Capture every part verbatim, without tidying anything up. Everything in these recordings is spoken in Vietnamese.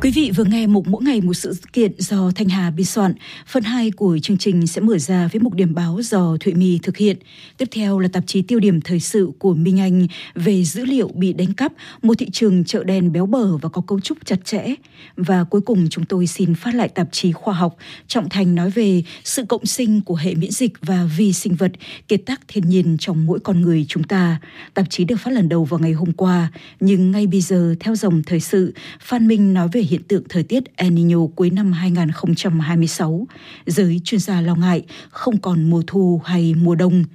Quý vị vừa nghe mục Mỗi ngày một sự kiện do Thanh Hà biên soạn. Phần hai của chương trình sẽ mở ra với mục điểm báo do Thụy My thực hiện. Tiếp theo là tạp chí tiêu điểm thời sự của Minh Anh về dữ liệu bị đánh cắp, một thị trường chợ đen béo bở và có cấu trúc chặt chẽ. Và cuối cùng chúng tôi xin phát lại tạp chí khoa học. Trọng Thành nói về sự cộng sinh của hệ miễn dịch và vi sinh vật, kiệt tác thiên nhiên trong mỗi con người chúng ta. Tạp chí được phát lần đầu vào ngày hôm qua, nhưng ngay bây giờ theo dòng thời sự, Phan Minh nói về hiện tượng thời tiết El Niño cuối năm hai không hai sáu. Giới chuyên gia lo ngại không còn mùa thu hay mùa đông.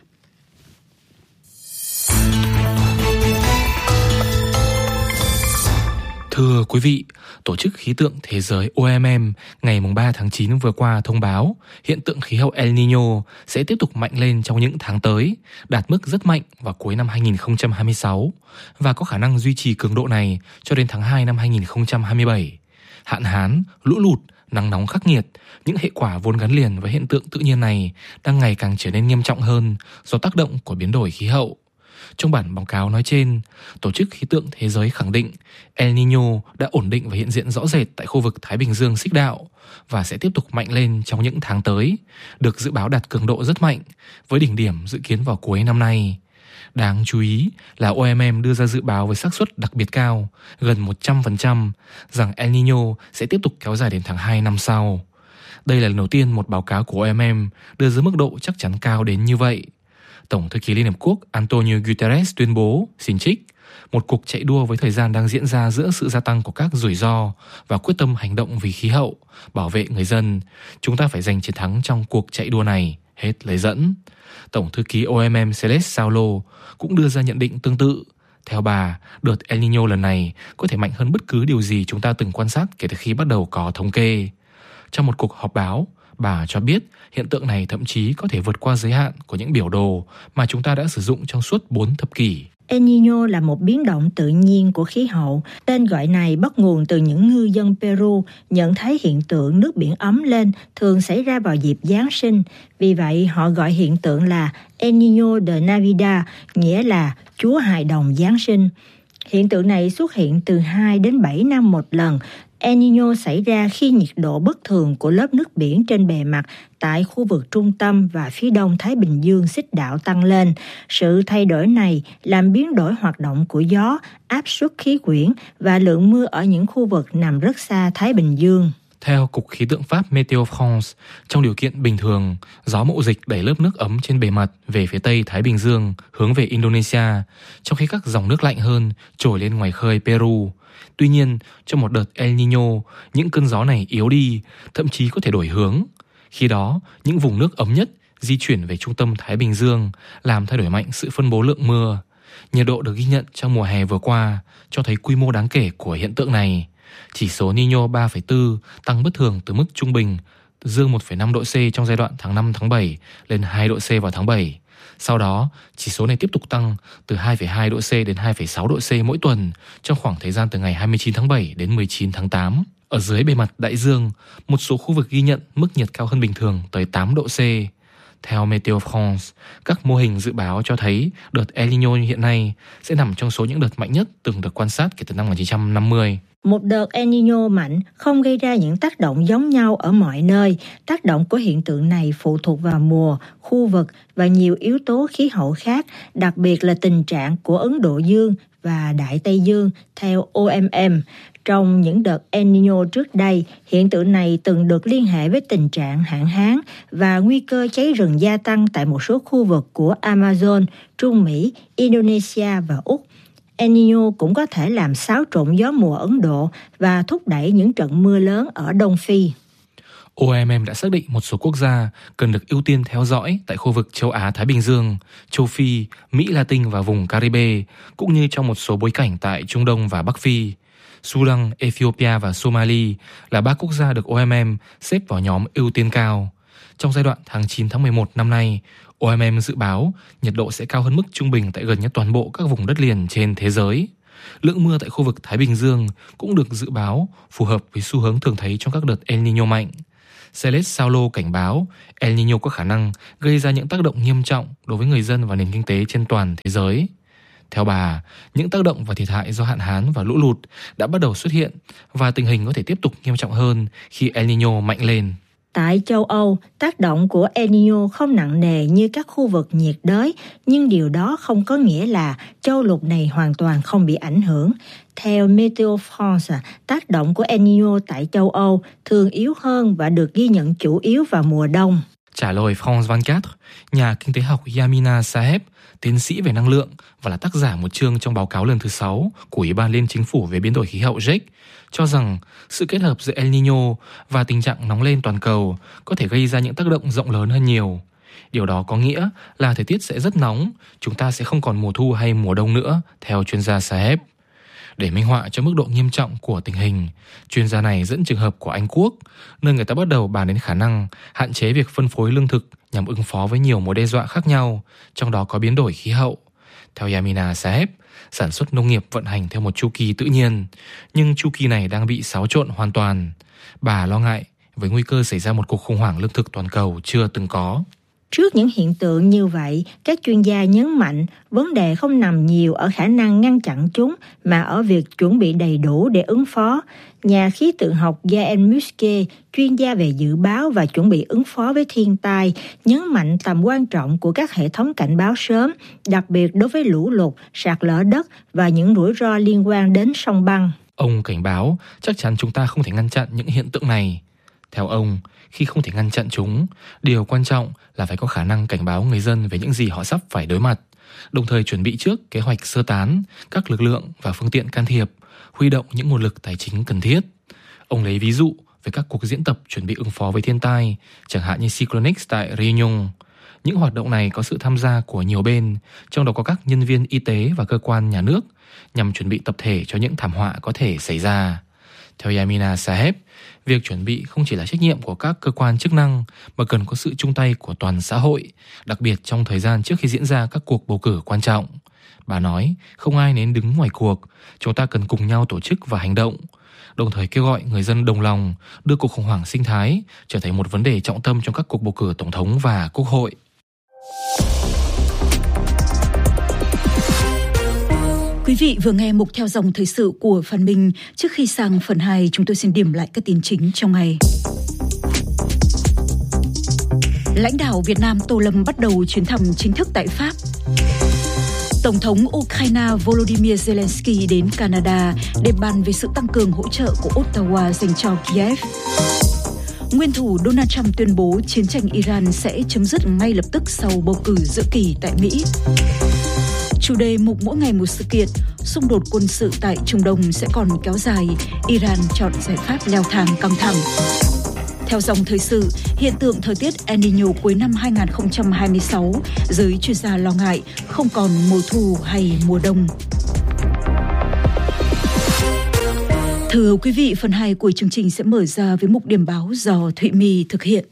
Thưa quý vị, Tổ chức Khí tượng Thế giới O M M ngày ba tháng chín vừa qua thông báo hiện tượng khí hậu El Niño sẽ tiếp tục mạnh lên trong những tháng tới, đạt mức rất mạnh vào cuối năm hai không hai sáu và có khả năng duy trì cường độ này cho đến tháng hai năm hai không hai bảy. Hạn hán, lũ lụt, nắng nóng khắc nghiệt, những hệ quả vốn gắn liền với hiện tượng tự nhiên này đang ngày càng trở nên nghiêm trọng hơn do tác động của biến đổi khí hậu. Trong bản báo cáo nói trên, Tổ chức Khí tượng Thế giới khẳng định El Niño đã ổn định và hiện diện rõ rệt tại khu vực Thái Bình Dương xích đạo và sẽ tiếp tục mạnh lên trong những tháng tới, được dự báo đạt cường độ rất mạnh, với đỉnh điểm dự kiến vào cuối năm nay. Đáng chú ý là O M M đưa ra dự báo với xác suất đặc biệt cao, gần một trăm phần trăm, rằng El Niño sẽ tiếp tục kéo dài đến tháng hai năm sau. Đây là lần đầu tiên một báo cáo của O M M đưa ra mức độ chắc chắn cao đến như vậy. Tổng thư ký Liên Hợp Quốc Antonio Guterres tuyên bố, xin trích, một cuộc chạy đua với thời gian đang diễn ra giữa sự gia tăng của các rủi ro và quyết tâm hành động vì khí hậu, bảo vệ người dân. Chúng ta phải giành chiến thắng trong cuộc chạy đua này, hết lời dẫn. Tổng thư ký O M M Celeste Saulo cũng đưa ra nhận định tương tự. Theo bà, đợt El Niño lần này có thể mạnh hơn bất cứ điều gì chúng ta từng quan sát kể từ khi bắt đầu có thống kê. Trong một cuộc họp báo, bà cho biết hiện tượng này thậm chí có thể vượt qua giới hạn của những biểu đồ mà chúng ta đã sử dụng trong suốt bốn thập kỷ. El Niño là một biến động tự nhiên của khí hậu. Tên gọi này bắt nguồn từ những ngư dân Peru nhận thấy hiện tượng nước biển ấm lên thường xảy ra vào dịp Giáng sinh. Vì vậy, họ gọi hiện tượng là El Niño de Navidad, nghĩa là Chúa Hài Đồng Giáng sinh. Hiện tượng này xuất hiện từ hai đến bảy năm một lần. El Niño xảy ra khi nhiệt độ bất thường của lớp nước biển trên bề mặt tại khu vực trung tâm và phía đông Thái Bình Dương xích đạo tăng lên. Sự thay đổi này làm biến đổi hoạt động của gió, áp suất khí quyển và lượng mưa ở những khu vực nằm rất xa Thái Bình Dương. Theo Cục Khí tượng Pháp Météo France, trong điều kiện bình thường, gió mậu dịch đẩy lớp nước ấm trên bề mặt về phía tây Thái Bình Dương hướng về Indonesia, trong khi các dòng nước lạnh hơn trồi lên ngoài khơi Peru. Tuy nhiên, trong một đợt El Niño, những cơn gió này yếu đi, thậm chí có thể đổi hướng. Khi đó, những vùng nước ấm nhất di chuyển về trung tâm Thái Bình Dương, làm thay đổi mạnh sự phân bố lượng mưa. Nhiệt độ được ghi nhận trong mùa hè vừa qua cho thấy quy mô đáng kể của hiện tượng này. Chỉ số Niño ba phẩy bốn tăng bất thường từ mức trung bình dương một phẩy năm độ C trong giai đoạn tháng năm tháng bảy lên hai độ C vào tháng bảy. Sau đó, chỉ số này tiếp tục tăng từ hai phẩy hai độ C đến hai phẩy sáu độ C mỗi tuần trong khoảng thời gian từ ngày hai mươi chín tháng bảy đến mười chín tháng tám. Ở dưới bề mặt đại dương, một số khu vực ghi nhận mức nhiệt cao hơn bình thường tới tám độ C. Theo Météo France, các mô hình dự báo cho thấy đợt El Niño hiện nay sẽ nằm trong số những đợt mạnh nhất từng được quan sát kể từ năm một nghìn chín trăm năm mươi. Một đợt El Niño mạnh không gây ra những tác động giống nhau ở mọi nơi. Tác động của hiện tượng này phụ thuộc vào mùa, khu vực và nhiều yếu tố khí hậu khác, đặc biệt là tình trạng của Ấn Độ Dương và Đại Tây Dương, theo O M M. Trong những đợt El Niño trước đây, hiện tượng này từng được liên hệ với tình trạng hạn hán và nguy cơ cháy rừng gia tăng tại một số khu vực của Amazon, Trung Mỹ, Indonesia và Úc. El Niño cũng có thể làm xáo trộn gió mùa Ấn Độ và thúc đẩy những trận mưa lớn ở Đông Phi. O M M đã xác định một số quốc gia cần được ưu tiên theo dõi tại khu vực châu Á-Thái Bình Dương, châu Phi, Mỹ Latin và vùng Caribe, cũng như trong một số bối cảnh tại Trung Đông và Bắc Phi. Sudan, Ethiopia và Somali là ba quốc gia được O M M xếp vào nhóm ưu tiên cao. Trong giai đoạn tháng chín tháng mười một năm nay, O M M dự báo nhiệt độ sẽ cao hơn mức trung bình tại gần như toàn bộ các vùng đất liền trên thế giới. Lượng mưa tại khu vực Thái Bình Dương cũng được dự báo phù hợp với xu hướng thường thấy trong các đợt El Niño mạnh. Celeste Saulo cảnh báo El Niño có khả năng gây ra những tác động nghiêm trọng đối với người dân và nền kinh tế trên toàn thế giới. Theo bà, những tác động và thiệt hại do hạn hán và lũ lụt đã bắt đầu xuất hiện và tình hình có thể tiếp tục nghiêm trọng hơn khi El Niño mạnh lên. Tại châu Âu, tác động của El Niño không nặng nề như các khu vực nhiệt đới, nhưng điều đó không có nghĩa là châu lục này hoàn toàn không bị ảnh hưởng. Theo Météo France, tác động của El Niño tại châu Âu thường yếu hơn và được ghi nhận chủ yếu vào mùa đông. Trả lời France hai mươi bốn, nhà kinh tế học Yamina Saheb, tiến sĩ về năng lượng và là tác giả một chương trong báo cáo lần thứ sáu của Ủy ban Liên Chính phủ về biến đổi khí hậu giê e xê, cho rằng sự kết hợp giữa El Niño và tình trạng nóng lên toàn cầu có thể gây ra những tác động rộng lớn hơn nhiều. Điều đó có nghĩa là thời tiết sẽ rất nóng, chúng ta sẽ không còn mùa thu hay mùa đông nữa, theo chuyên gia Saheb. Để minh họa cho mức độ nghiêm trọng của tình hình, chuyên gia này dẫn trường hợp của Anh Quốc, nơi người ta bắt đầu bàn đến khả năng hạn chế việc phân phối lương thực nhằm ứng phó với nhiều mối đe dọa khác nhau, trong đó có biến đổi khí hậu. Theo Yamina Saheb, sản xuất nông nghiệp vận hành theo một chu kỳ tự nhiên, nhưng chu kỳ này đang bị xáo trộn hoàn toàn. Bà lo ngại với nguy cơ xảy ra một cuộc khủng hoảng lương thực toàn cầu chưa từng có. Trước những hiện tượng như vậy, các chuyên gia nhấn mạnh vấn đề không nằm nhiều ở khả năng ngăn chặn chúng mà ở việc chuẩn bị đầy đủ để ứng phó. Nhà khí tượng học Yael Musquet, chuyên gia về dự báo và chuẩn bị ứng phó với thiên tai, nhấn mạnh tầm quan trọng của các hệ thống cảnh báo sớm, đặc biệt đối với lũ lụt, sạt lở đất và những rủi ro liên quan đến sông băng. Ông cảnh báo chắc chắn chúng ta không thể ngăn chặn những hiện tượng này. Theo ông, khi không thể ngăn chặn chúng, điều quan trọng là phải có khả năng cảnh báo người dân về những gì họ sắp phải đối mặt, đồng thời chuẩn bị trước kế hoạch sơ tán các lực lượng và phương tiện can thiệp, huy động những nguồn lực tài chính cần thiết. Ông lấy ví dụ về các cuộc diễn tập chuẩn bị ứng phó với thiên tai, chẳng hạn như Cyclonix tại Réunion. Những hoạt động này có sự tham gia của nhiều bên, trong đó có các nhân viên y tế và cơ quan nhà nước, nhằm chuẩn bị tập thể cho những thảm họa có thể xảy ra. Theo Yamina Saheb, việc chuẩn bị không chỉ là trách nhiệm của các cơ quan chức năng mà cần có sự chung tay của toàn xã hội, đặc biệt trong thời gian trước khi diễn ra các cuộc bầu cử quan trọng. Bà nói, không ai nên đứng ngoài cuộc, chúng ta cần cùng nhau tổ chức và hành động, đồng thời kêu gọi người dân đồng lòng đưa cuộc khủng hoảng sinh thái trở thành một vấn đề trọng tâm trong các cuộc bầu cử tổng thống và quốc hội. Quý vị vừa nghe mục theo dòng thời sự của Phan Minh. Trước khi sang phần hai, chúng tôi xin điểm lại các tin chính trong ngày. Lãnh đạo Việt Nam Tô Lâm bắt đầu chuyến thăm chính thức tại Pháp. Tổng thống Ukraine Volodymyr Zelensky đến Canada để bàn về sự tăng cường hỗ trợ của Ottawa dành cho Kiev. Nguyên thủ Donald Trump tuyên bố chiến tranh Iran sẽ chấm dứt ngay lập tức sau bầu cử giữa kỳ tại Mỹ. Chủ đề mục mỗi ngày một sự kiện, xung đột quân sự tại Trung Đông sẽ còn kéo dài, Iran chọn giải pháp leo thang căng thẳng. Theo dòng thời sự, hiện tượng thời tiết El Niño cuối năm hai không hai sáu, giới chuyên gia lo ngại không còn mùa thu hay mùa đông. Thưa quý vị, phần hai của chương trình sẽ mở ra với mục điểm báo do Thụy My thực hiện.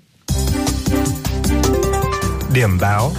Điểm báo.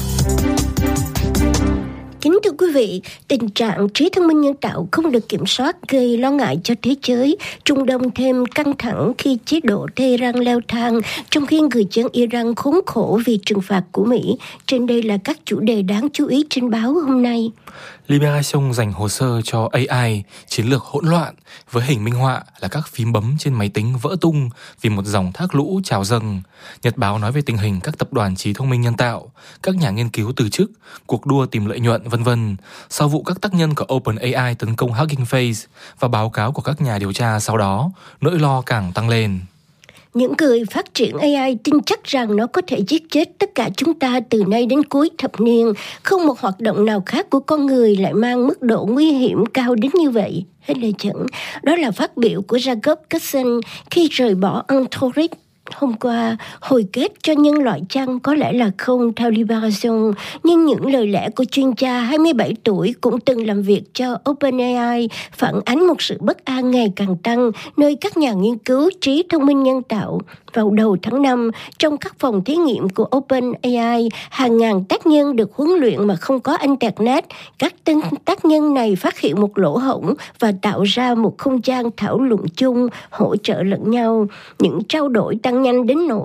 Kính thưa quý vị, tình trạng trí thông minh nhân tạo không được kiểm soát gây lo ngại cho thế giới. Trung Đông thêm căng thẳng khi chế độ Tehran leo thang, trong khi người dân Iran khốn khổ vì trừng phạt của Mỹ. Trên đây là các chủ đề đáng chú ý trên báo hôm nay. Libération dành hồ sơ cho a i, chiến lược hỗn loạn, với hình minh họa là các phím bấm trên máy tính vỡ tung vì một dòng thác lũ trào dâng. Nhật báo nói về tình hình các tập đoàn trí thông minh nhân tạo, các nhà nghiên cứu từ chức, cuộc đua tìm lợi nhuận, vân vân sau vụ các tác nhân của OpenAI tấn công Hugging Face và báo cáo của các nhà điều tra sau đó, nỗi lo càng tăng lên. Những người phát triển a i tin chắc rằng nó có thể giết chết tất cả chúng ta từ nay đến cuối thập niên. Không một hoạt động nào khác của con người lại mang mức độ nguy hiểm cao đến như vậy. Hết lời dẫn. Đó là phát biểu của Jacob Cusson khi rời bỏ Anthropic hôm qua. Hồi kết cho nhân loại chăng? Có lẽ là không, theo Libération. Nhưng những lời lẽ của chuyên gia hai mươi bảy tuổi cũng từng làm việc cho OpenAI phản ánh một sự bất an ngày càng tăng nơi các nhà nghiên cứu trí thông minh nhân tạo. Vào đầu tháng năm, trong các phòng thí nghiệm của OpenAI, hàng ngàn tác nhân được huấn luyện mà không có Internet. Các tên tác nhân này phát hiện một lỗ hổng và tạo ra một không gian thảo luận chung, hỗ trợ lẫn nhau. Những trao đổi tăng nhanh đến nỗi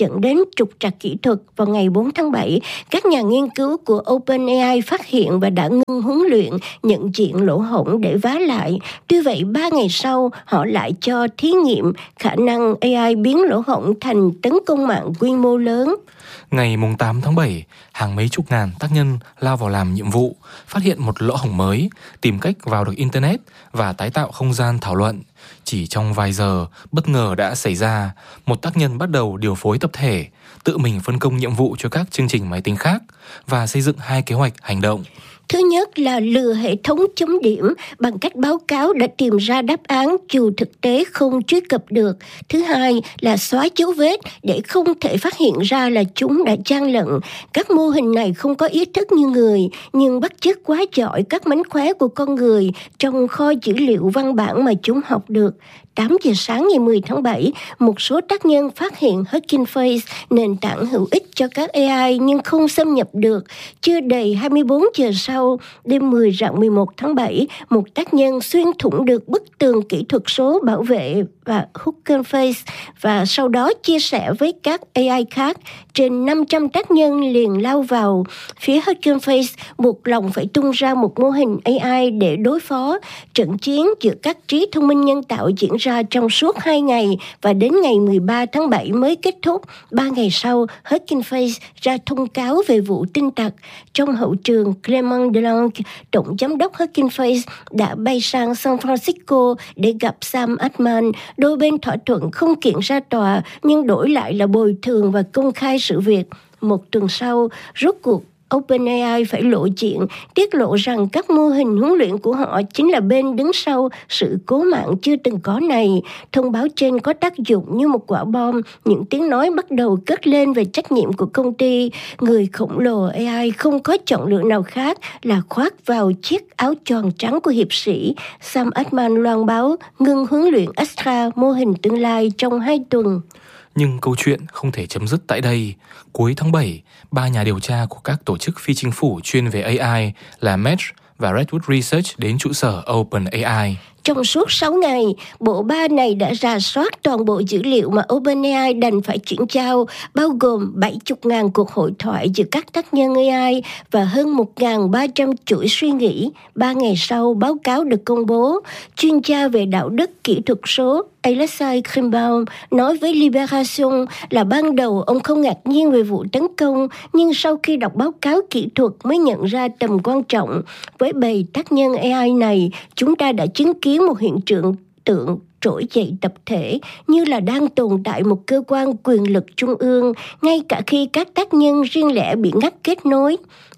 dẫn đến trục trặc kỹ thuật, vào ngày bốn tháng bảy, các nhà nghiên cứu của OpenAI phát hiện và đã ngưng huấn luyện nhận diện lỗ hổng để vá lại. Tuy vậy, ba ngày sau, họ lại cho thí nghiệm khả năng a i biến lỗ hổng thành tấn công mạng quy mô lớn. Ngày tám tháng bảy, hàng mấy chục ngàn tác nhân lao vào làm nhiệm vụ, phát hiện một lỗ hổng mới, tìm cách vào được Internet và tái tạo không gian thảo luận. Chỉ trong vài giờ, bất ngờ đã xảy ra. Một tác nhân bắt đầu điều phối tập thể, tự mình phân công nhiệm vụ cho các chương trình máy tính khác và xây dựng hai kế hoạch hành động. Thứ nhất là lừa hệ thống chấm điểm bằng cách báo cáo đã tìm ra đáp án dù thực tế không truy cập được. Thứ hai là xóa dấu vết để không thể phát hiện ra là chúng đã gian lận. Các mô hình này không có ý thức như người, nhưng bắt chước quá giỏi các mánh khóe của con người trong kho dữ liệu văn bản mà chúng học được. tám giờ sáng ngày mười tháng bảy, một số tác nhân phát hiện Hugging Face, nền tảng hữu ích cho các a i nhưng không xâm nhập được. Chưa đầy hai mươi bốn giờ sau, đêm mười rạng mười một tháng bảy, một tác nhân xuyên thủng được bức tường kỹ thuật số bảo vệ và Hugging Face và sau đó chia sẻ với các a i khác. Trên năm trăm tác nhân liền lao vào phía Hugging Face, buộc lòng phải tung ra một mô hình a i để đối phó. Trận chiến giữa các trí thông minh nhân tạo diễn ra trong suốt hai ngày và đến ngày mười ba tháng bảy mới kết thúc. Ba ngày sau, Hugging Face ra thông cáo về vụ tin tặc. Trong hậu trường, Clement Delonge, tổng giám đốc Hugging Face, đã bay sang San Francisco để gặp Sam Altman. Đôi bên thỏa thuận không kiện ra tòa, nhưng đổi lại là bồi thường và công khai sự việc. Một tuần sau, rốt cuộc OpenAI phải lộ diện, tiết lộ rằng các mô hình huấn luyện của họ chính là bên đứng sau sự cố mạng chưa từng có này. Thông báo trên có tác dụng như một quả bom, những tiếng nói bắt đầu cất lên về trách nhiệm của công ty. Người khổng lồ a i không có chọn lựa nào khác là khoác vào chiếc áo choàng trắng của hiệp sĩ. Sam Altman loan báo ngừng huấn luyện Astra, mô hình tương lai, trong hai tuần. Nhưng câu chuyện không thể chấm dứt tại đây. Cuối tháng bảy, ba nhà điều tra của các tổ chức phi chính phủ chuyên về a i là Merge và Redwood Research đến trụ sở OpenAI. Trong suốt sáu ngày, bộ ba này đã rà soát toàn bộ dữ liệu mà OpenAI đành phải chuyển giao, bao gồm bảy mươi nghìn cuộc hội thoại giữa các tác nhân a i và hơn một nghìn ba trăm chuỗi suy nghĩ. Ba ngày sau, báo cáo được công bố. Chuyên gia về đạo đức kỹ thuật số Alexei Krimbaum nói với Libération là ban đầu ông không ngạc nhiên về vụ tấn công, nhưng sau khi đọc báo cáo kỹ thuật mới nhận ra tầm quan trọng. Với bầy tác nhân a i này, chúng ta đã chứng kiến một hiện tượng tượng trỗi dậy tập thể, như là đang tồn tại một cơ quan quyền lực trung ương, ngay cả khi các tác nhân riêng lẻ bị ngắt kết nối.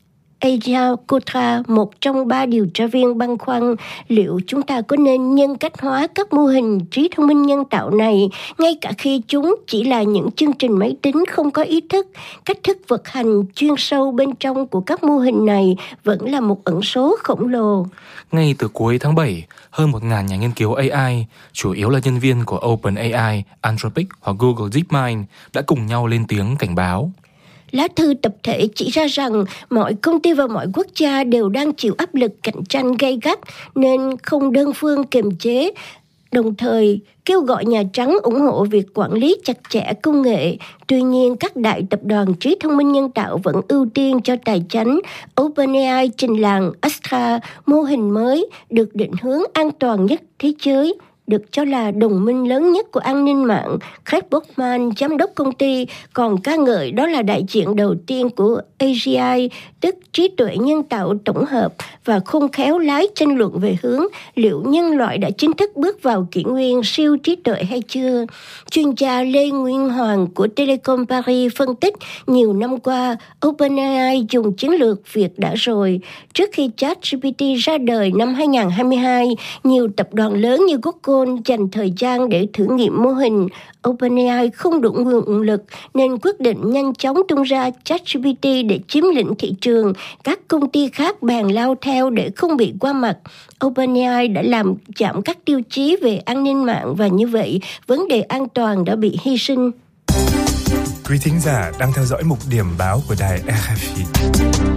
Aja Kotra, một trong ba điều tra viên, băn khoăn liệu chúng ta có nên nhân cách hóa các mô hình trí thông minh nhân tạo này, ngay cả khi chúng chỉ là những chương trình máy tính không có ý thức. Cách thức vận hành chuyên sâu bên trong của các mô hình này vẫn là một ẩn số khổng lồ. Ngay từ cuối tháng bảy, hơn một nghìn nhà nghiên cứu a i, chủ yếu là nhân viên của OpenAI, Anthropic hoặc Google DeepMind, đã cùng nhau lên tiếng cảnh báo. Lá thư tập thể chỉ ra rằng mọi công ty và mọi quốc gia đều đang chịu áp lực cạnh tranh gay gắt nên không đơn phương kiềm chế, đồng thời kêu gọi Nhà Trắng ủng hộ việc quản lý chặt chẽ công nghệ. Tuy nhiên, các đại tập đoàn trí thông minh nhân tạo vẫn ưu tiên cho tài chánh. OpenAI trình làng Astra, mô hình mới được định hướng an toàn nhất thế giới, được cho là đồng minh lớn nhất của an ninh mạng. Craig Bockman, giám đốc công ty, còn ca ngợi đó là đại diện đầu tiên của a giê i, tức trí tuệ nhân tạo tổng hợp, và không khéo lái tranh luận về hướng liệu nhân loại đã chính thức bước vào kỷ nguyên siêu trí tuệ hay chưa. Chuyên gia Lê Nguyên Hoàng của Telecom Paris phân tích, nhiều năm qua, OpenAI dùng chiến lược việc đã rồi. Trước khi ChatGPT ra đời năm hai không hai hai, nhiều tập đoàn lớn như Google dành thời gian để thử nghiệm mô hình. OpenAI không đủ nguồn lực nên quyết định nhanh chóng tung ra ChatGPT để chiếm lĩnh thị trường. Các công ty khác bèn lao theo để không bị qua mặt. OpenAI đã làm giảm các tiêu chí về an ninh mạng và như vậy, vấn đề an toàn đã bị hy sinh. Quý thính giả đang theo dõi mục điểm báo của đài rờ ép i.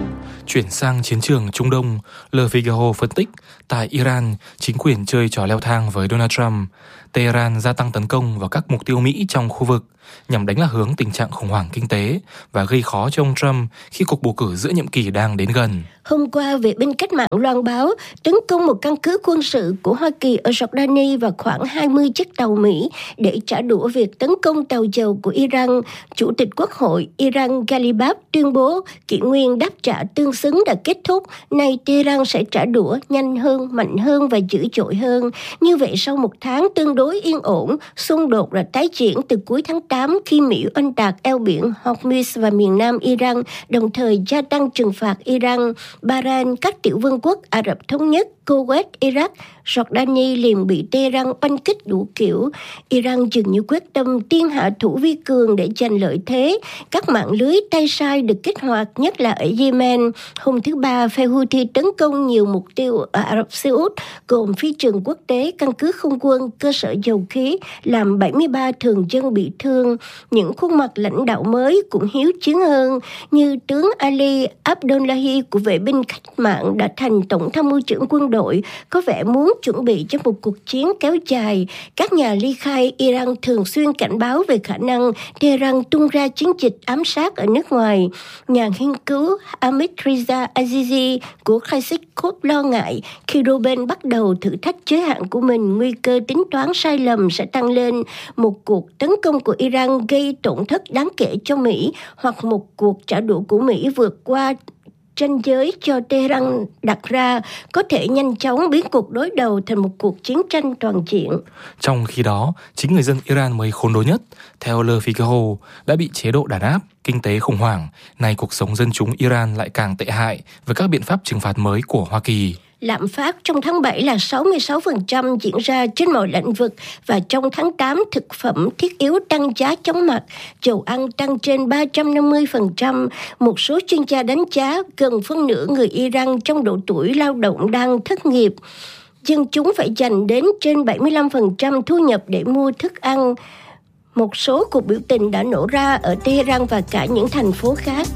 Chuyển sang chiến trường Trung Đông, Le Figaro phân tích, tại Iran, chính quyền chơi trò leo thang với Donald Trump. Tehran gia tăng tấn công vào các mục tiêu Mỹ trong khu vực nhằm đánh lạc hướng tình trạng khủng hoảng kinh tế và gây khó cho ông Trump khi cuộc bầu cử giữa nhiệm kỳ đang đến gần. Hôm qua, vệ binh cách mạng loan báo tấn công một căn cứ quân sự của Hoa Kỳ ở Jordani và khoảng hai mươi chiếc tàu Mỹ để trả đũa việc tấn công tàu dầu của Iran. Chủ tịch Quốc hội Iran Ghalibaf tuyên bố kỷ nguyên đáp trả tương xứng đã kết thúc. Nay Tehran sẽ trả đũa nhanh hơn, mạnh hơn và dữ dội hơn. Như vậy, sau một tháng tương đối yên ổn, xung đột đã tái diễn từ cuối tháng tám khi Mỹ oanh tạc eo biển Hormuz và miền nam Iran, đồng thời gia tăng trừng phạt Iran. Bahrain, các tiểu vương quốc Ả Rập Thống Nhất, Kuwait, Iraq, Jordani liền bị Tehran oanh kích đủ kiểu. Iran dường như quyết tâm tiên hạ thủ vi cường để giành lợi thế. Các mạng lưới tay sai được kích hoạt, nhất là ở Yemen. Hôm thứ Ba, phe Houthi tấn công nhiều mục tiêu ở Ả Rập Xê Út, gồm phi trường quốc tế, căn cứ không quân, cơ sở dầu khí, làm bảy mươi ba thường dân bị thương. Những khuôn mặt lãnh đạo mới cũng hiếu chiến hơn, như tướng Ali Abdullahi của vệ binh cách mạng đã thành tổng tham mưu trưởng quân đội, có vẻ muốn chuẩn bị cho một cuộc chiến kéo dài. Các nhà ly khai Iran thường xuyên cảnh báo về khả năng Tehran tung ra chiến dịch ám sát ở nước ngoài. Nhà nghiên cứu Amit Riza Azizi của Khaysit Code lo ngại khi đôi bên bắt đầu thử thách giới hạn của mình, nguy cơ tính toán sai lầm sẽ tăng lên. Một cuộc tấn công của Iran gây tổn thất đáng kể cho Mỹ, hoặc một cuộc trả đũa của Mỹ vượt qua ranh giới cho Tehran đặt ra có thể nhanh chóng biến cuộc đối đầu thành một cuộc chiến tranh toàn diện. Trong khi đó, chính người dân Iran mới khốn đốn nhất. Theo Le Figaro, đã bị chế độ đàn áp, kinh tế khủng hoảng, nay cuộc sống dân chúng Iran lại càng tệ hại với các biện pháp trừng phạt mới của Hoa Kỳ. Lạm phát trong tháng bảy là sáu mươi sáu phần trăm diễn ra trên mọi lĩnh vực, và trong tháng tám, thực phẩm thiết yếu tăng giá chóng mặt, dầu ăn tăng trên ba trăm năm mươi phần trăm. Một số chuyên gia đánh giá gần phân nửa người Iran trong độ tuổi lao động đang thất nghiệp. Dân chúng phải dành đến trên bảy mươi lăm phần trăm thu nhập để mua thức ăn. Một số cuộc biểu tình đã nổ ra ở Tehran và cả những thành phố khác.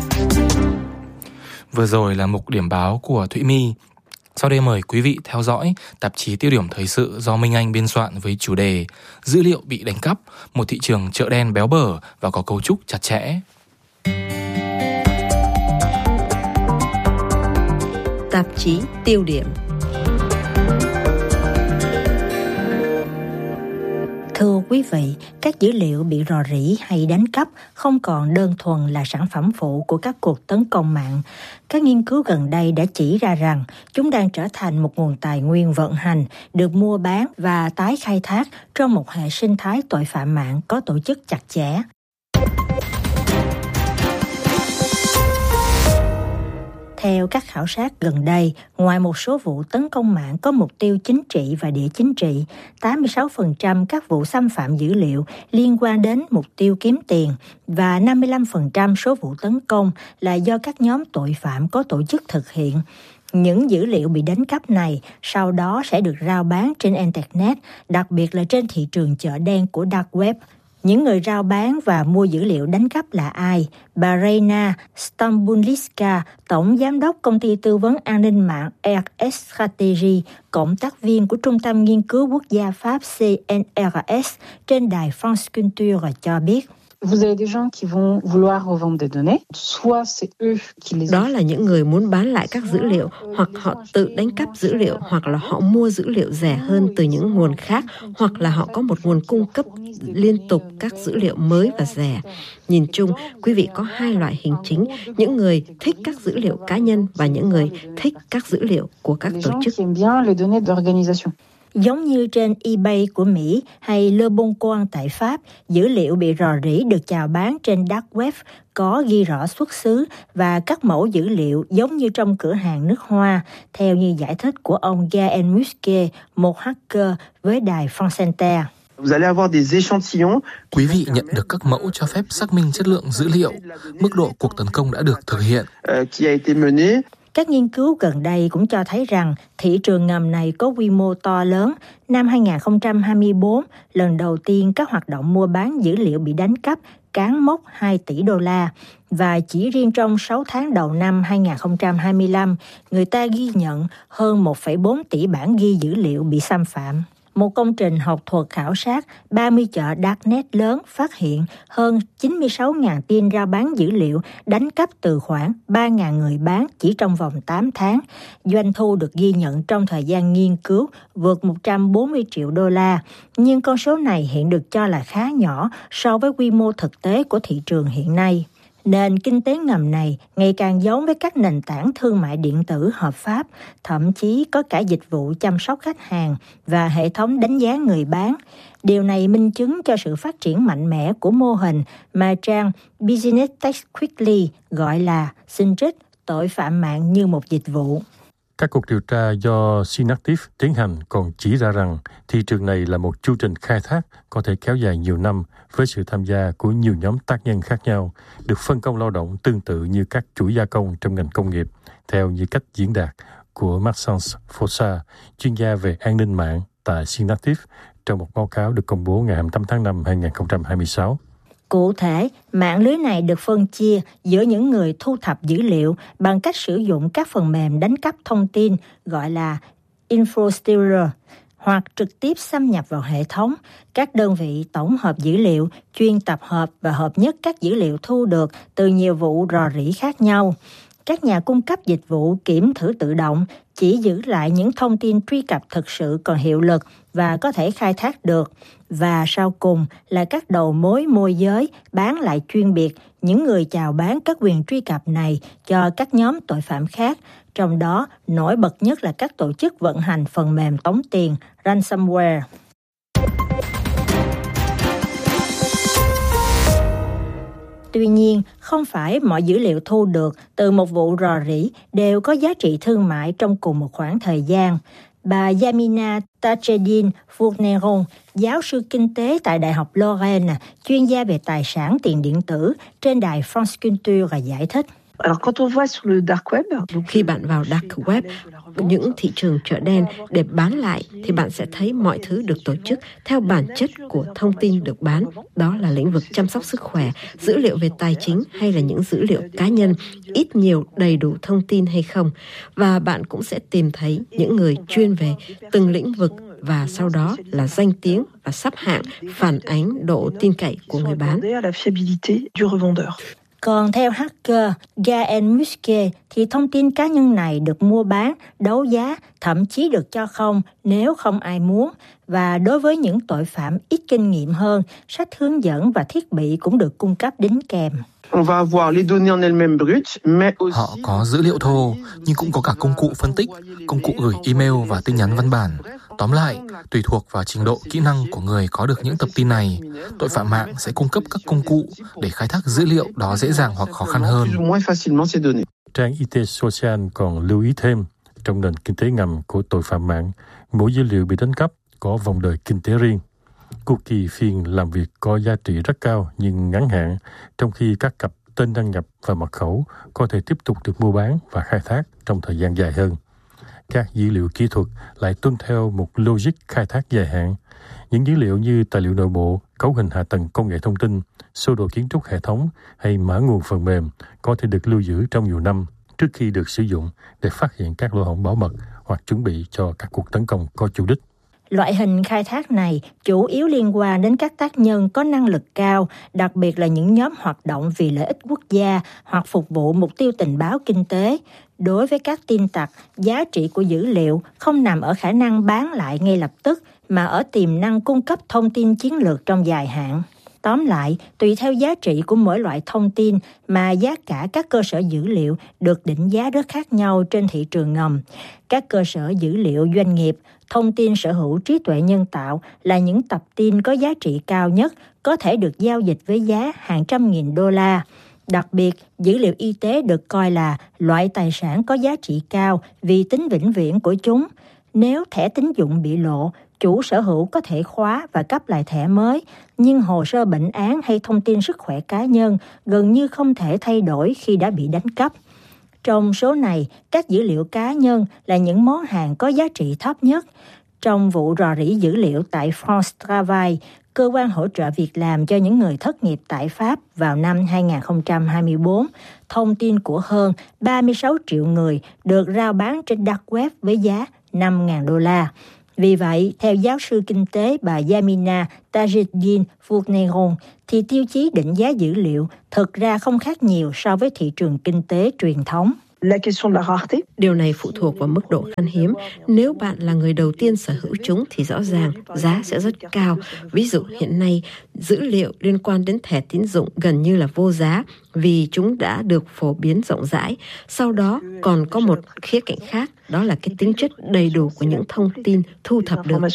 Vừa rồi là mục điểm báo của Thụy My. Sau đây mời quý vị theo dõi tạp chí Tiêu điểm thời sự do Minh Anh biên soạn với chủ đề Dữ liệu bị đánh cắp, một thị trường chợ đen béo bở và có cấu trúc chặt chẽ. Tạp chí Tiêu điểm. Thưa quý vị, các dữ liệu bị rò rỉ hay đánh cắp không còn đơn thuần là sản phẩm phụ của các cuộc tấn công mạng. Các nghiên cứu gần đây đã chỉ ra rằng chúng đang trở thành một nguồn tài nguyên vận hành, được mua bán và tái khai thác trong một hệ sinh thái tội phạm mạng có tổ chức chặt chẽ. Theo các khảo sát gần đây, ngoài một số vụ tấn công mạng có mục tiêu chính trị và địa chính trị, tám mươi sáu phần trăm các vụ xâm phạm dữ liệu liên quan đến mục tiêu kiếm tiền và năm mươi lăm phần trăm số vụ tấn công là do các nhóm tội phạm có tổ chức thực hiện. Những dữ liệu bị đánh cắp này sau đó sẽ được rao bán trên Internet, đặc biệt là trên thị trường chợ đen của Dark Web. Những người rao bán và mua dữ liệu đánh cắp là ai? Bà Reina Stambulitska, Tổng Giám đốc Công ty Tư vấn An ninh mạng R S Strategy, cộng tác viên của Trung tâm Nghiên cứu Quốc gia Pháp C N R S trên đài France Culture cho biết. Đó là những người muốn bán lại các dữ liệu, hoặc họ tự đánh cắp dữ liệu, hoặc là họ mua dữ liệu rẻ hơn từ những nguồn khác, hoặc là họ có một nguồn cung cấp liên tục các dữ liệu mới và rẻ. Nhìn chung, quý vị có hai loại hình chính, những người thích các dữ liệu cá nhân và những người thích các dữ liệu của các tổ chức. Giống như trên eBay của Mỹ hay Le Bon Coin tại Pháp, dữ liệu bị rò rỉ được chào bán trên Dark Web có ghi rõ xuất xứ và các mẫu dữ liệu giống như trong cửa hàng nước hoa, theo như giải thích của ông Gaël Musquet, một hacker với đài France Inter. Quý vị nhận được các mẫu cho phép xác minh chất lượng dữ liệu, mức độ cuộc tấn công đã được thực hiện. Các nghiên cứu gần đây cũng cho thấy rằng thị trường ngầm này có quy mô to lớn. Năm hai không hai tư, lần đầu tiên các hoạt động mua bán dữ liệu bị đánh cắp cán mốc hai tỷ đô la. Và chỉ riêng trong sáu tháng đầu năm hai không hai lăm, người ta ghi nhận hơn một phẩy bốn tỷ bản ghi dữ liệu bị xâm phạm. Một công trình học thuật khảo sát ba mươi chợ Darknet lớn phát hiện hơn chín mươi sáu nghìn tin rao bán dữ liệu đánh cắp từ khoảng ba nghìn người bán chỉ trong vòng tám tháng. Doanh thu được ghi nhận trong thời gian nghiên cứu vượt một trăm bốn mươi triệu đô la, nhưng con số này hiện được cho là khá nhỏ so với quy mô thực tế của thị trường hiện nay. Nền kinh tế ngầm này ngày càng giống với các nền tảng thương mại điện tử hợp pháp, thậm chí có cả dịch vụ chăm sóc khách hàng và hệ thống đánh giá người bán. Điều này minh chứng cho sự phát triển mạnh mẽ của mô hình mà trang Business Tech Quickly gọi là xin trích tội phạm mạng như một dịch vụ. Các cuộc điều tra do Synaptive tiến hành còn chỉ ra rằng thị trường này là một chu trình khai thác có thể kéo dài nhiều năm với sự tham gia của nhiều nhóm tác nhân khác nhau, được phân công lao động tương tự như các chuỗi gia công trong ngành công nghiệp, theo như cách diễn đạt của Maxence Fossa, chuyên gia về an ninh mạng tại Synaptive, trong một báo cáo được công bố ngày hai mươi tám tháng năm hai nghìn không trăm hai mươi sáu. Cụ thể, mạng lưới này được phân chia giữa những người thu thập dữ liệu bằng cách sử dụng các phần mềm đánh cắp thông tin gọi là info-stealer, hoặc trực tiếp xâm nhập vào hệ thống, các đơn vị tổng hợp dữ liệu, chuyên tập hợp và hợp nhất các dữ liệu thu được từ nhiều vụ rò rỉ khác nhau. Các nhà cung cấp dịch vụ kiểm thử tự động chỉ giữ lại những thông tin truy cập thực sự còn hiệu lực và có thể khai thác được. Và sau cùng là các đầu mối môi giới bán lại chuyên biệt, những người chào bán các quyền truy cập này cho các nhóm tội phạm khác, trong đó nổi bật nhất là các tổ chức vận hành phần mềm tống tiền, ransomware. Tuy nhiên, không phải mọi dữ liệu thu được từ một vụ rò rỉ đều có giá trị thương mại trong cùng một khoảng thời gian. Bà Yamina Tachedin Fourneron, giáo sư kinh tế tại Đại học Lorraine, chuyên gia về tài sản tiền điện tử trên đài France Culture giải thích. Khi bạn vào dark web, những thị trường chợ đen để bán lại, thì bạn sẽ thấy mọi thứ được tổ chức theo bản chất của thông tin được bán. Đó là lĩnh vực chăm sóc sức khỏe, dữ liệu về tài chính hay là những dữ liệu cá nhân, ít nhiều đầy đủ thông tin hay không. Và bạn cũng sẽ tìm thấy những người chuyên về từng lĩnh vực, và sau đó là danh tiếng và xếp hạng phản ánh độ tin cậy của người bán. Còn theo hacker Gaël Musquet thì thông tin cá nhân này được mua bán, đấu giá, thậm chí được cho không nếu không ai muốn. Và đối với những tội phạm ít kinh nghiệm hơn, sách hướng dẫn và thiết bị cũng được cung cấp đính kèm. Họ có dữ liệu thô, nhưng cũng có cả công cụ phân tích, công cụ gửi email và tin nhắn văn bản. Tóm lại, tùy thuộc vào trình độ kỹ năng của người có được những tập tin này, tội phạm mạng sẽ cung cấp các công cụ để khai thác dữ liệu đó dễ dàng hoặc khó khăn hơn. Trang i tê Social còn lưu ý thêm, trong nền kinh tế ngầm của tội phạm mạng, mỗi dữ liệu bị đánh cắp có vòng đời kinh tế riêng. Cookie phiên làm việc có giá trị rất cao nhưng ngắn hạn, trong khi các cặp tên đăng nhập và mật khẩu có thể tiếp tục được mua bán và khai thác trong thời gian dài hơn. Các dữ liệu kỹ thuật lại tuân theo một logic khai thác dài hạn. Những dữ liệu như tài liệu nội bộ, cấu hình hạ tầng công nghệ thông tin, sơ đồ kiến trúc hệ thống hay mã nguồn phần mềm có thể được lưu giữ trong nhiều năm trước khi được sử dụng để phát hiện các lỗ hổng bảo mật hoặc chuẩn bị cho các cuộc tấn công có chủ đích. Loại hình khai thác này chủ yếu liên quan đến các tác nhân có năng lực cao, đặc biệt là những nhóm hoạt động vì lợi ích quốc gia hoặc phục vụ mục tiêu tình báo kinh tế. Đối với các tin tặc, giá trị của dữ liệu không nằm ở khả năng bán lại ngay lập tức, mà ở tiềm năng cung cấp thông tin chiến lược trong dài hạn. Tóm lại, tùy theo giá trị của mỗi loại thông tin mà giá cả các cơ sở dữ liệu được định giá rất khác nhau trên thị trường ngầm. Các cơ sở dữ liệu doanh nghiệp, thông tin sở hữu trí tuệ nhân tạo là những tập tin có giá trị cao nhất, có thể được giao dịch với giá hàng trăm nghìn đô la. Đặc biệt, dữ liệu y tế được coi là loại tài sản có giá trị cao vì tính vĩnh viễn của chúng. Nếu thẻ tín dụng bị lộ, chủ sở hữu có thể khóa và cấp lại thẻ mới, nhưng hồ sơ bệnh án hay thông tin sức khỏe cá nhân gần như không thể thay đổi khi đã bị đánh cắp. Trong số này, các dữ liệu cá nhân là những món hàng có giá trị thấp nhất. Trong vụ rò rỉ dữ liệu tại France Travail, cơ quan hỗ trợ việc làm cho những người thất nghiệp tại Pháp vào năm hai không hai tư, thông tin của hơn ba mươi sáu triệu người được rao bán trên dark web với giá năm nghìn đô la. Vì vậy, theo giáo sư kinh tế bà Yamina Tajeddine Fourneron, thì tiêu chí định giá dữ liệu thực ra không khác nhiều so với thị trường kinh tế truyền thống. Điều này phụ thuộc vào mức độ khan hiếm. Nếu bạn là người đầu tiên sở hữu chúng thì rõ ràng giá sẽ rất cao. Ví dụ hiện nay, dữ liệu liên quan đến thẻ tín dụng gần như là vô giá vì chúng đã được phổ biến rộng rãi. Sau đó còn có một khía cạnh khác, đó là cái tính chất đầy đủ của những thông tin thu thập được.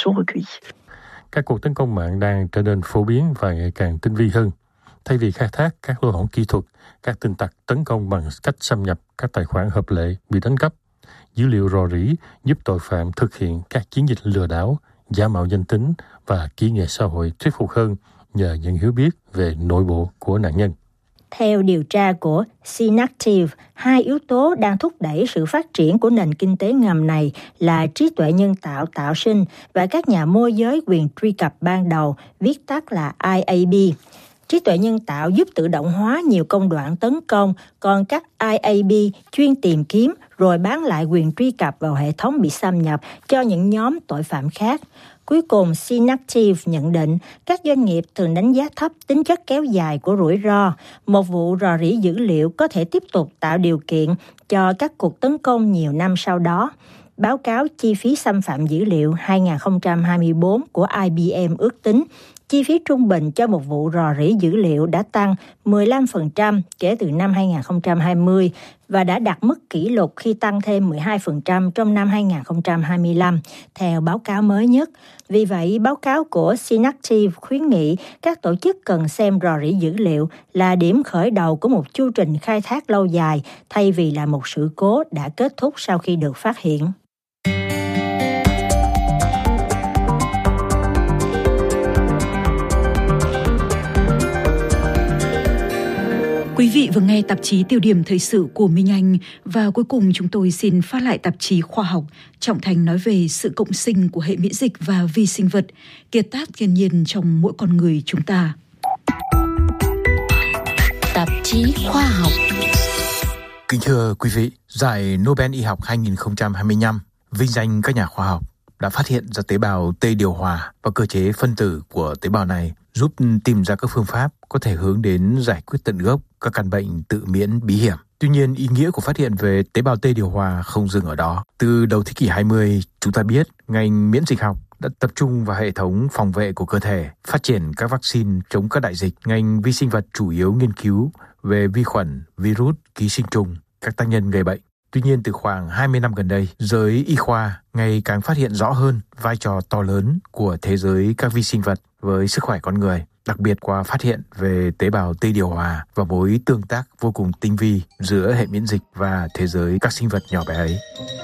Các cuộc tấn công mạng đang trở nên phổ biến và ngày càng tinh vi hơn. Thay vì khai thác các lỗ hổng kỹ thuật, các tin tặc tấn công bằng cách xâm nhập các tài khoản hợp lệ bị đánh cắp. Dữ liệu rò rỉ giúp tội phạm thực hiện các chiến dịch lừa đảo, giả mạo danh tính và kỹ nghệ xã hội thuyết phục hơn nhờ những hiểu biết về nội bộ của nạn nhân. Theo điều tra của Synactive, hai yếu tố đang thúc đẩy sự phát triển của nền kinh tế ngầm này là trí tuệ nhân tạo tạo sinh và các nhà môi giới quyền truy cập ban đầu, viết tắt là I A B. Trí tuệ nhân tạo giúp tự động hóa nhiều công đoạn tấn công, còn các I A B chuyên tìm kiếm rồi bán lại quyền truy cập vào hệ thống bị xâm nhập cho những nhóm tội phạm khác. Cuối cùng, Synactive nhận định các doanh nghiệp thường đánh giá thấp tính chất kéo dài của rủi ro. Một vụ rò rỉ dữ liệu có thể tiếp tục tạo điều kiện cho các cuộc tấn công nhiều năm sau đó. Báo cáo chi phí xâm phạm dữ liệu hai không hai tư của I B M ước tính, chi phí trung bình cho một vụ rò rỉ dữ liệu đã tăng mười lăm phần trăm kể từ năm hai không hai không và đã đạt mức kỷ lục khi tăng thêm mười hai phần trăm trong năm hai không hai lăm, theo báo cáo mới nhất. Vì vậy, báo cáo của Synactive khuyến nghị các tổ chức cần xem rò rỉ dữ liệu là điểm khởi đầu của một chu trình khai thác lâu dài thay vì là một sự cố đã kết thúc sau khi được phát hiện. Quý vị vừa nghe tạp chí Tiêu điểm thời sự của Minh Anh và cuối cùng chúng tôi xin phát lại tạp chí khoa học Trọng Thành nói về sự cộng sinh của hệ miễn dịch và vi sinh vật, kiệt tác thiên nhiên trong mỗi con người chúng ta. Tạp chí khoa học. Kính thưa quý vị, giải Nobel y học hai không hai lăm vinh danh các nhà khoa học đã phát hiện ra tế bào T điều hòa và cơ chế phân tử của tế bào này, giúp tìm ra các phương pháp có thể hướng đến giải quyết tận gốc các căn bệnh tự miễn bí hiểm. Tuy nhiên, ý nghĩa của phát hiện về tế bào T điều hòa không dừng ở đó. Từ đầu thế kỷ hai mươi, chúng ta biết ngành miễn dịch học đã tập trung vào hệ thống phòng vệ của cơ thể, phát triển các vaccine chống các đại dịch. Ngành vi sinh vật chủ yếu nghiên cứu về vi khuẩn, virus, ký sinh trùng, các tác nhân gây bệnh. Tuy nhiên, từ khoảng hai mươi năm gần đây, giới y khoa ngày càng phát hiện rõ hơn vai trò to lớn của thế giới các vi sinh vật với sức khỏe con người, đặc biệt qua phát hiện về tế bào T điều hòa và mối tương tác vô cùng tinh vi giữa hệ miễn dịch và thế giới các sinh vật nhỏ bé ấy.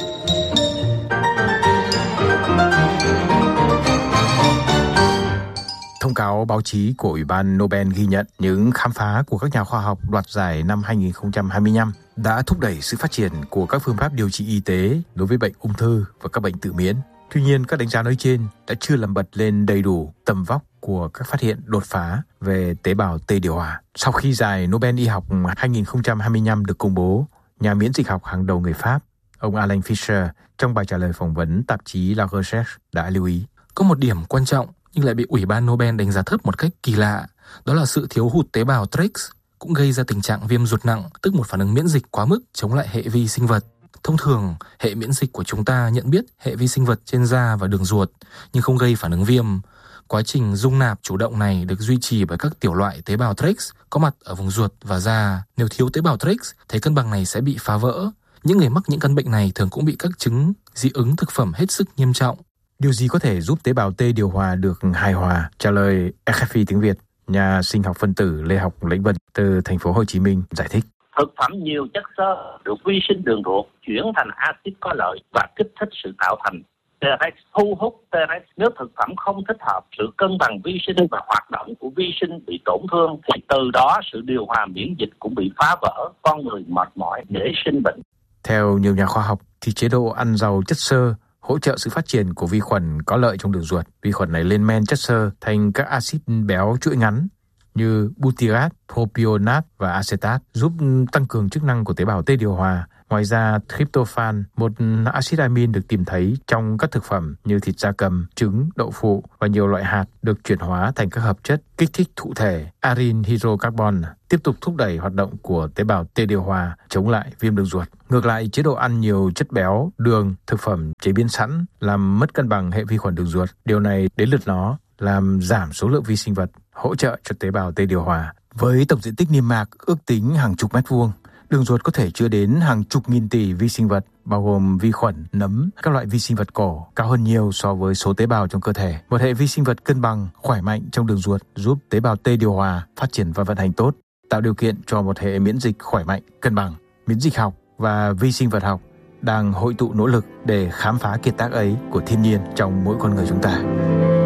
Thông cáo báo chí của Ủy ban Nobel ghi nhận những khám phá của các nhà khoa học đoạt giải năm hai không hai lăm đã thúc đẩy sự phát triển của các phương pháp điều trị y tế đối với bệnh ung thư và các bệnh tự miễn. Tuy nhiên, các đánh giá nói trên đã chưa làm bật lên đầy đủ tầm vóc của các phát hiện đột phá về tế bào T điều hòa. Sau khi giải Nobel y học hai không hai lăm được công bố, nhà miễn dịch học hàng đầu người Pháp, ông Alain Fischer, trong bài trả lời phỏng vấn tạp chí La Recherche đã lưu ý. Có một điểm quan trọng nhưng lại bị Ủy ban Nobel đánh giá thấp một cách kỳ lạ, đó là sự thiếu hụt tế bào Tregs cũng gây ra tình trạng viêm ruột nặng, tức một phản ứng miễn dịch quá mức chống lại hệ vi sinh vật. Thông thường, hệ miễn dịch của chúng ta nhận biết hệ vi sinh vật trên da và đường ruột, nhưng không gây phản ứng viêm. Quá trình dung nạp chủ động này được duy trì bởi các tiểu loại tế bào Tregs có mặt ở vùng ruột và da. Nếu thiếu tế bào Tregs, thế cân bằng này sẽ bị phá vỡ. Những người mắc những căn bệnh này thường cũng bị các chứng dị ứng thực phẩm hết sức nghiêm trọng. Điều gì có thể giúp tế bào T điều hòa được hài hòa? Trả lời R F I tiếng Việt, nhà sinh học phân tử Lê Học Lãnh Vân từ thành phố Hồ Chí Minh giải thích. Thực phẩm nhiều chất xơ được vi sinh đường ruột chuyển thành axit có lợi và kích thích sự tạo thành Tregs, thu hút Tregs. Nếu thực phẩm không thích hợp, sự cân bằng vi sinh và hoạt động của vi sinh bị tổn thương thì từ đó sự điều hòa miễn dịch cũng bị phá vỡ, con người mệt mỏi, dễ sinh bệnh. Theo nhiều nhà khoa học thì chế độ ăn giàu chất xơ hỗ trợ sự phát triển của vi khuẩn có lợi trong đường ruột. Vi khuẩn này lên men chất xơ thành các axit béo chuỗi ngắn như butyrat, propionat và acetat, giúp tăng cường chức năng của tế bào T điều hòa. Ngoài ra, tryptophan, một axit amin được tìm thấy trong các thực phẩm như thịt gia cầm, trứng, đậu phụ và nhiều loại hạt, được chuyển hóa thành các hợp chất kích thích thụ thể aryl hydrocarbon, tiếp tục thúc đẩy hoạt động của tế bào T điều hòa, chống lại viêm đường ruột. Ngược lại, chế độ ăn nhiều chất béo, đường, thực phẩm chế biến sẵn làm mất cân bằng hệ vi khuẩn đường ruột. Điều này đến lượt nó làm giảm số lượng vi sinh vật hỗ trợ cho tế bào T điều hòa. Với tổng diện tích niêm mạc ước tính hàng chục mét vuông, đường ruột có thể chứa đến hàng chục nghìn tỷ vi sinh vật, bao gồm vi khuẩn, nấm, các loại vi sinh vật cổ, cao hơn nhiều so với số tế bào trong cơ thể. Một hệ vi sinh vật cân bằng, khỏe mạnh trong đường ruột giúp tế bào T điều hòa phát triển và vận hành tốt, tạo điều kiện cho một hệ miễn dịch khỏe mạnh, cân bằng. Miễn dịch học và vi sinh vật học đang hội tụ nỗ lực để khám phá kiệt tác ấy của thiên nhiên trong mỗi con người chúng ta.